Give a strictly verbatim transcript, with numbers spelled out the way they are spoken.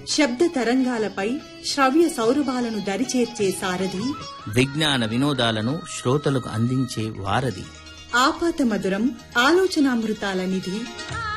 శబ్ద తరంగాలపై శ్రవ్య సౌరభాలను దరిచేర్చే సారథి, విజ్ఞాన వినోదాలను శ్రోతలకు అందించే వారధి, ఆపాత మధురం ఆలోచనామృతాల నిధి.